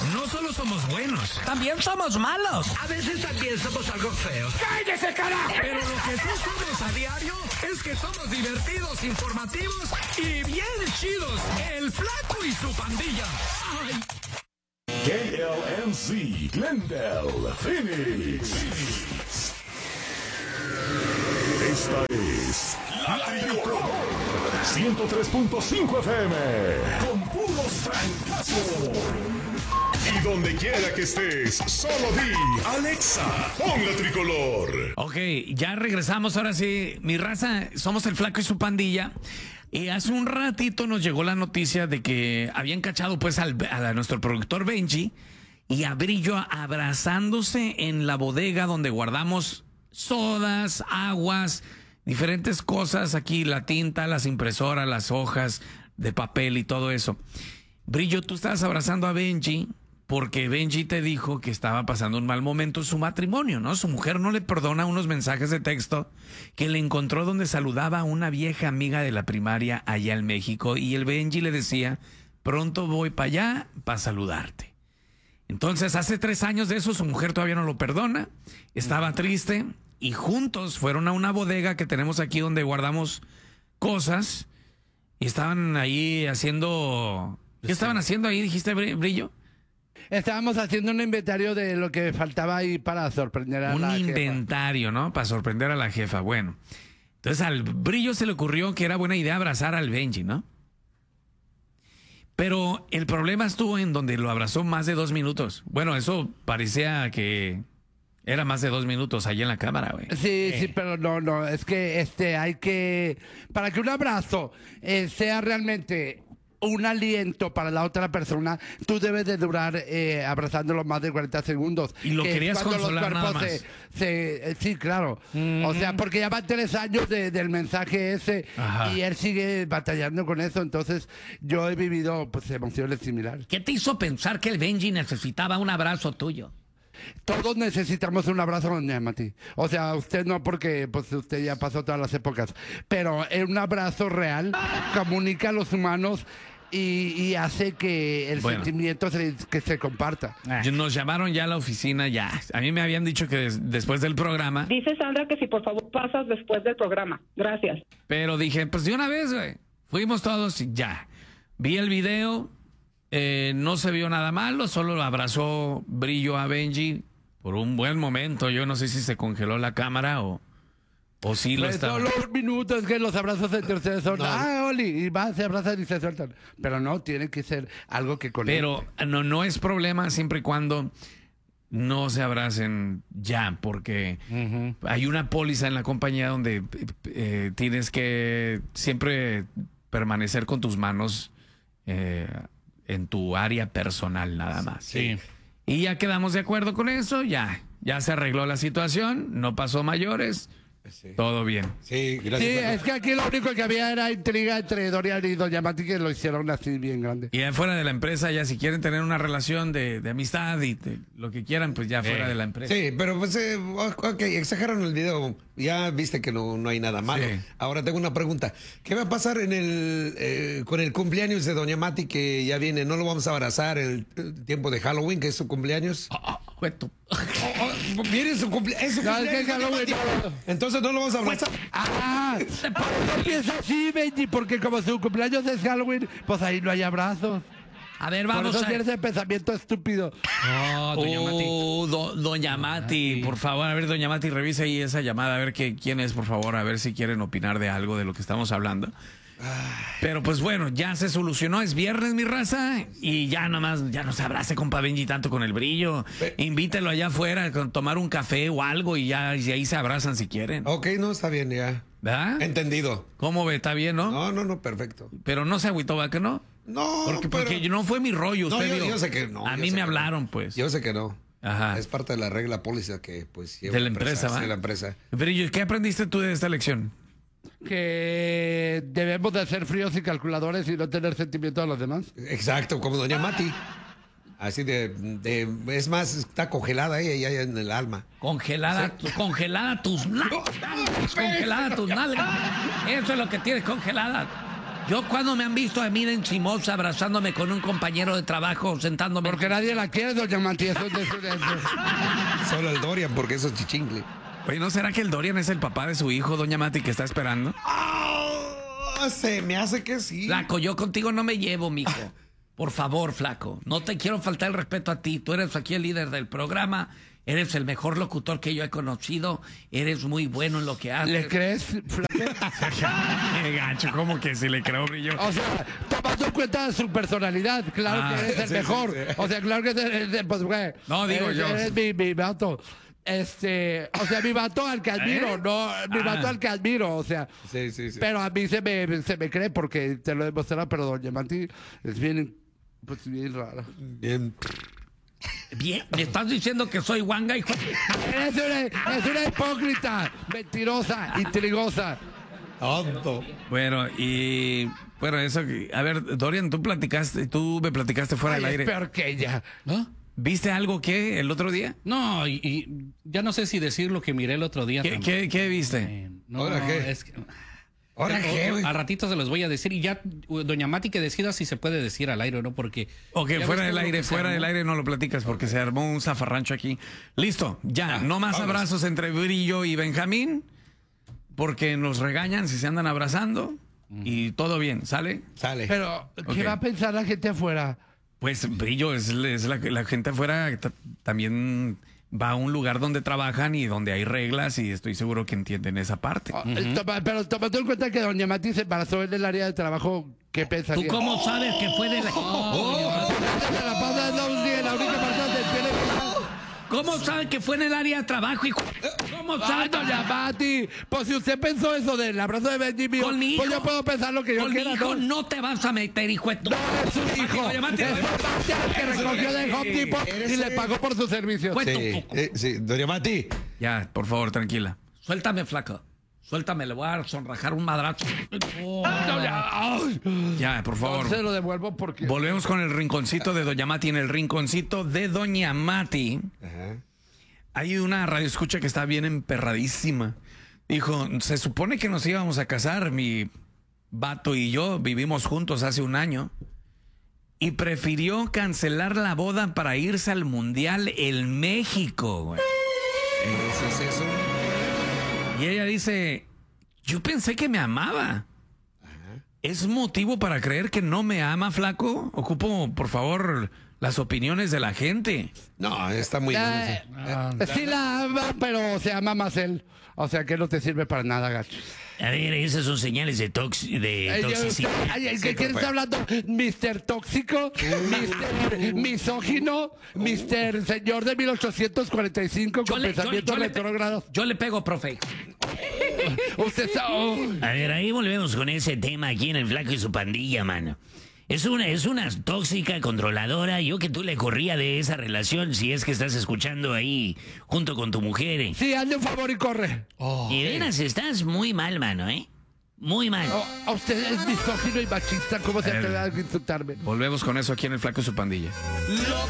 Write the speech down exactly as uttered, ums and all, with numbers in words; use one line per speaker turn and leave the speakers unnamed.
no solo somos buenos, también somos malos. A veces también somos algo feos. ¡Cállese, carajo! Pero lo que sí somos a diario es que somos divertidos, informativos y bien chidos. El Flaco y su pandilla. ¡Ay!
K L M C, Glendale, Phoenix. Esta es La Tricolor ciento tres punto cinco F M con puros francazos. Y donde quiera que estés, solo di Alexa, pon La Tricolor.
Ok, ya regresamos ahora sí. Mi raza, somos el Flaco y su pandilla. Y hace un ratito nos llegó la noticia de que habían cachado pues al, a nuestro productor Benji y a Brillo abrazándose en la bodega donde guardamos sodas, aguas, diferentes cosas aquí, la tinta, las impresoras, las hojas de papel y todo eso. Brillo, tú estabas abrazando a Benji porque Benji te dijo que estaba pasando un mal momento en su matrimonio, ¿no? Su mujer no le perdona unos mensajes de texto que le encontró donde saludaba a una vieja amiga de la primaria allá en México y el Benji le decía, pronto voy para allá para saludarte. Entonces, hace tres años de eso, su mujer todavía no lo perdona, estaba triste y juntos fueron a una bodega que tenemos aquí donde guardamos cosas y estaban ahí haciendo... ¿Qué estaban haciendo ahí, dijiste, Brillo?
Estábamos haciendo un inventario de lo que faltaba ahí para sorprender a
un
la
inventario, jefa. ¿No? Para sorprender a la jefa. Bueno, entonces al Brillo se le ocurrió que era buena idea abrazar al Benji, ¿no? Pero el problema estuvo en donde lo abrazó más de dos minutos. Bueno, eso parecía que era más de dos minutos ahí en la cámara, güey.
Sí,
eh.
sí, pero no, no, es que este hay que... Para que un abrazo eh, sea realmente... un aliento para la otra persona, tú debes de durar eh, abrazándolo más de cuarenta segundos.
Y lo
que
querías consolar nada más.
Se, se, eh, sí, claro. Mm-hmm. O sea, porque ya van tres años de, del mensaje ese. Ajá. Y él sigue batallando con eso. Entonces, yo he vivido pues emociones similares.
¿Qué te hizo pensar que el Benji necesitaba un abrazo tuyo?
Todos necesitamos un abrazo, doña Mati. O sea, usted no, porque pues usted ya pasó todas las épocas. Pero un abrazo real comunica a los humanos y, y hace que el bueno. sentimiento se, que se comparta.
Nos llamaron ya a la oficina, ya. A mí me habían dicho que des, después del programa...
Dice Sandra que si por favor pasas después del programa. Gracias.
Pero dije, pues de una vez, güey. Fuimos todos y ya. Vi el video... Eh, no se vio nada malo, solo lo abrazó Brillo a Benji por un buen momento. Yo no sé si se congeló la cámara o, o sí lo
pues
estaba.
Solo un minuto, es que los abrazos entre ustedes son, no. ah, Oli, y va, se abrazan y se sueltan. Pero no, tiene que ser algo que conecte.
Pero no, no es problema siempre y cuando no se abracen ya, porque uh-huh. hay una póliza en la compañía donde eh, tienes que siempre permanecer con tus manos eh, en tu área personal nada más.
Sí.
Y ya quedamos de acuerdo con eso, ya, ya se arregló la situación, no pasó mayores, sí. Todo bien.
Sí, gracias. Sí, es que aquí lo único que había era intriga entre Dorian y Doña Mati, que lo hicieron así bien grande.
Y fuera de la empresa, ya si quieren tener una relación de, de amistad y de, lo que quieran, pues ya fuera eh. de la empresa.
Sí, pero pues, eh, ok, exageraron el video, ya viste que no, no hay nada malo. Sí. Ahora tengo una pregunta, ¿qué va a pasar en el eh, con el cumpleaños de Doña Mati que ya viene? ¿No lo vamos a abrazar el, el tiempo de Halloween, que es su cumpleaños?
Oh, oh, oh,
oh, viene su, cumple es su
no,
cumpleaños.
Es Halloween, no.
Entonces no lo vamos a abrazar.
Ah, no piensa así, Benji, porque como su cumpleaños es Halloween, pues ahí no hay abrazos.
A ver, vamos
Por eso
a...
tienes ese pensamiento estúpido.
Oh, doña oh, Mati. Do, doña Mati, Mati, por favor, a ver, doña Mati, revisa ahí esa llamada, a ver qué, quién es, por favor, a ver si quieren opinar de algo de lo que estamos hablando. Pero pues bueno, ya se solucionó, es viernes, mi raza, y ya nomás, ya no se abrace, compa Benji, tanto con el Brillo. Invítelo allá afuera a tomar un café o algo y ya y ahí se abrazan si quieren.
Ok, no, está bien, ya.
¿Verdad?
Entendido.
¿Cómo ve? ¿Está bien, no?
No, no, no, perfecto.
Pero no se agüitó, ¿va que no?
No,
porque,
pero...
porque no fue mi rollo, usted
no, yo,
vio.
yo sé que no.
A mí me hablaron,
no.
pues.
Yo sé que no.
Ajá.
Es parte de la regla póliza que pues lleva
de la empresa, ¿va?
De la empresa.
Pero ¿qué aprendiste tú de esta lección?
Que debemos de ser fríos y calculadores y no tener sentimientos a los demás.
Exacto, como doña Mati. Así de, de es más, está congelada ella ya en el alma.
Congelada,
¿sí?
tu, congelada tus nalgas. Congelada tus nalgas. Eso es lo que tienes congelada. Yo cuando me han visto a mí en Chimosa abrazándome con un compañero de trabajo, sentándome...
Porque nadie la quiere, doña Mati. Eso es de eso, de eso.
Solo el Dorian, porque eso es chichingle.
Oye, ¿no será que el Dorian es el papá de su hijo, doña Mati, que está esperando?
Oh, se me hace que sí.
Flaco, yo contigo no me llevo, mijo. Por favor, flaco. No te quiero faltar el respeto a ti. Tú eres aquí el líder del programa. Eres el mejor locutor que yo he conocido. Eres muy bueno en lo que haces.
¿Le crees, flaco?
Qué gacho, ¿cómo que si le creo, brillo?
O sea, tomando en cuenta su personalidad, claro
Ah,
que eres el
sí,
mejor.
sí, sí.
O sea, claro que eres, pues, güey.
No, digo
eres,
yo.
Eres mi, mi vato. Este, o sea, mi vato al que admiro,
¿Eh?
no, mi
Ah.
vato al que admiro, o sea.
Sí, sí, sí.
Pero a mí se me, se me cree porque te lo he demostrado, pero doña Mati es bien, pues bien rara.
Bien.
Bien, me estás diciendo que soy guanga, hijo.
Es una, es una hipócrita, mentirosa, intrigosa.
Tonto.
Bueno, y bueno, eso, que- a ver, Dorian, tú platicaste, tú me platicaste fuera
Ay,
del
es
aire.
peor que ella.
¿No?
¿Viste algo que el otro día?
No, y, y ya no sé si decir lo que miré el otro día.
¿Qué,
también.
qué, qué viste?
Eh, no,
¿Ahora qué?
es que-
¿Ahora
o-
qué,
o-
güey?
A ratito se los voy a decir y ya, uh, doña Mati, que decida si se puede decir al aire o no, porque...
Ok,
ya
fuera
ves
del
todo lo
aire,
que se
fuera
armó.
del aire no lo platicas porque se armó un zafarrancho aquí. Listo, ya, no más
vámonos.
abrazos entre Brillo y Benjamín, porque nos regañan si se andan abrazando y todo bien, ¿sale?
Sale.
Pero, ¿qué
Ok.
va a pensar la gente afuera?
Pues Brillo es, es la, la gente afuera ta- también va a un lugar donde trabajan y donde hay reglas y estoy seguro que entienden esa parte.
Oh, eh, toma- pero tomando en cuenta que doña Mati se embarazó en el área de trabajo, ¿qué
¿Tú
pensaría?
cómo sabes que fue de la...
Oh, se la pasa dando un día, la única persona que tiene...
¿Cómo sabes que fue en el área de trabajo, hijo? ¿Cómo
Ay,
sabes?
doña Mati, pues si usted pensó eso del abrazo de Benji mío,
Con mi
pues
hijo.
yo puedo pensar lo que yo
Con mi
quiera,
hijo
¿no?
no te vas a meter, hijo de tu-
No es su hijo,
Doña Mati,
es Sebastián que recogió de Home Depot y le pagó por sus servicios.
Fue tu-
Sí, eh, sí, doña Mati.
Ya, por favor, tranquila. Suéltame, flaco. Suéltame, le voy a sonrajar un madrazo.
Ay,
Ya, por
no
favor.
se lo devuelvo porque...
Volvemos con el rinconcito de Doña Mati. En el rinconcito de Doña Mati
Ajá.
hay una radioescucha que está bien emperradísima. Dijo, se supone que nos íbamos a casar, mi vato y yo vivimos juntos hace un año. Y prefirió cancelar la boda para irse al Mundial en México, güey.
Eso es eso.
Y ella dice, yo pensé que me amaba. ¿Es motivo para creer que no me ama, flaco? Ocupo, por favor, las opiniones de la gente.
No, está muy
Ya,
bien.
eh, sí la ama, pero se ama más él. O sea que no te sirve para nada, gacho.
A ver, esas son señales de, tox de
Ay, yo-
toxicidad.
ay, ay, ¿qué quién está hablando? ¿mister Tóxico? ¿mister Misógino? ¿mister Señor de mil ochocientos cuarenta y cinco con pensamientos
pe-
retrógrados?
yo le pego, profe.
Usted está... oh.
A ver, ahí volvemos con ese tema aquí en el Flaco y su pandilla, mano. Es una, es una tóxica, controladora. Yo que tú le corría de esa relación, si es que estás escuchando ahí junto con tu mujer. eh.
Sí, hazle un favor y corre.
Y de veras, estás muy mal, mano, ¿eh? Muy mal.
Oh, a usted es misógino y machista. ¿Cómo se
A ver.
atreve a insultarme?
Volvemos con eso aquí en el Flaco y su pandilla.
La